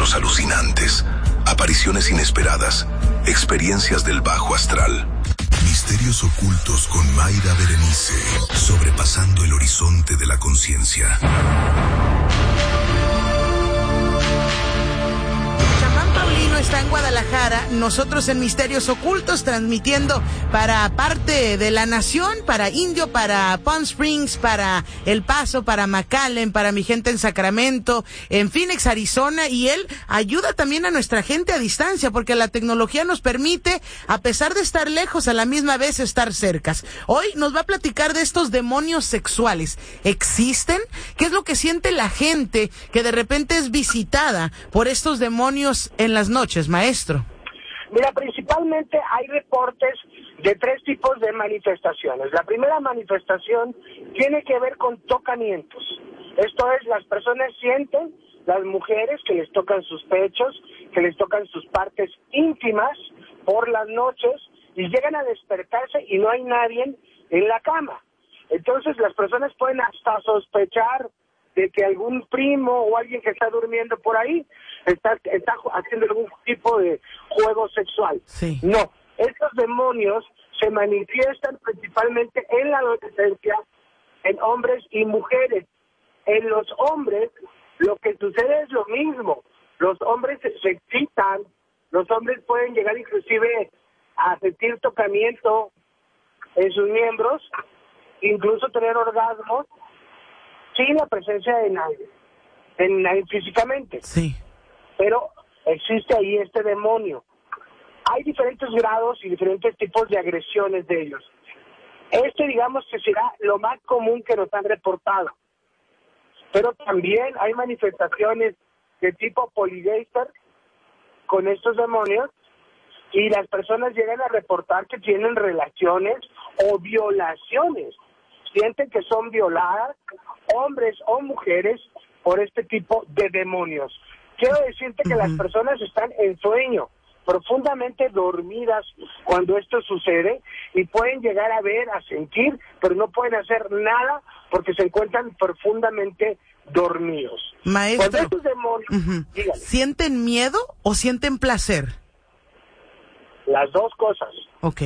encuentros alucinantes, apariciones inesperadas, experiencias del bajo astral. Misterios ocultos con Mayra Berenice, sobrepasando el horizonte de la conciencia. Chamán Paulino está en Guadalajara, nosotros en Misterios Ocultos transmitiendo para parte de la nación, para Indio, para Palm Springs, para El Paso, para McAllen, para mi gente en Sacramento, en Phoenix, Arizona, y él ayuda también a nuestra gente a distancia, porque la tecnología nos permite, a pesar de estar lejos, a la misma vez estar cercas. Hoy nos va a platicar de estos demonios sexuales. ¿Existen? ¿Qué es lo que siente la gente que de repente es visitada por estos demonios en las noches, maestro? Mira, principalmente hay reportes de 3 tipos de manifestaciones. La primera manifestación tiene que ver con tocamientos. Esto es, las personas sienten, las mujeres, que les tocan sus pechos, que les tocan sus partes íntimas por las noches y llegan a despertarse y no hay nadie en la cama. Entonces las personas pueden hasta sospechar de que algún primo o alguien que está durmiendo por ahí está haciendo algún tipo de juego sexual. Sí. No, estos demonios se manifiestan principalmente en la adolescencia, en hombres y mujeres. En los hombres lo que sucede es lo mismo. Los hombres se excitan, los hombres pueden llegar inclusive a sentir tocamiento en sus miembros, incluso tener orgasmos, sin la presencia de nadie, físicamente. Sí. Pero existe ahí este demonio. Hay diferentes grados y diferentes tipos de agresiones de ellos. Digamos que será lo más común que nos han reportado. Pero también hay manifestaciones de tipo polygeister con estos demonios, y las personas llegan a reportar que tienen relaciones o violaciones. Sienten que son violadas, hombres o mujeres, por este tipo de demonios. Quiero decirte que las personas están en sueño, profundamente dormidas cuando esto sucede, y pueden llegar a ver, a sentir, pero no pueden hacer nada porque se encuentran profundamente dormidos. Maestro, cuando estos demonios, dígale, ¿sienten miedo o sienten placer? Las dos cosas. Ok.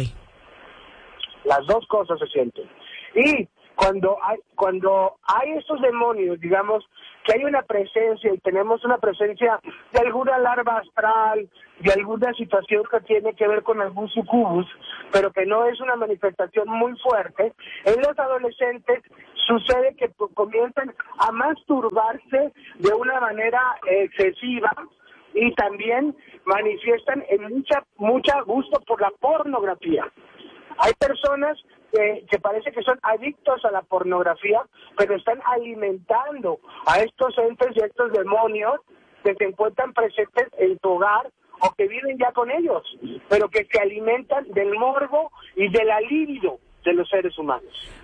Las dos cosas se sienten. Y cuando hay estos demonios, digamos, que hay una presencia, y tenemos una presencia de alguna larva astral, de alguna situación que tiene que ver con algún sucubus, pero que no es una manifestación muy fuerte, en los adolescentes sucede que comienzan a masturbarse de una manera excesiva, y también manifiestan en mucha gusto por la pornografía. Hay personas que parece que son adictos a la pornografía, pero están alimentando a estos entes y a estos demonios que se encuentran presentes en tu hogar o que viven ya con ellos, pero que se alimentan del morbo y de la libido de los seres humanos.